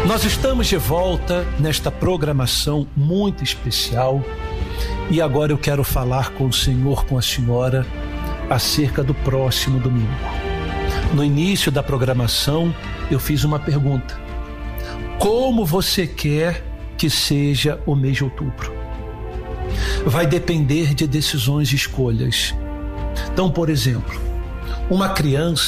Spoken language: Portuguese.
Nós estamos de volta nesta programação muito especial e agora eu quero falar com o Senhor, com a senhora, acerca do próximo domingo. No início da programação, eu fiz uma pergunta: como você quer que seja o mês de outubro? Vai depender de decisões e escolhas. Então, por exemplo, uma criança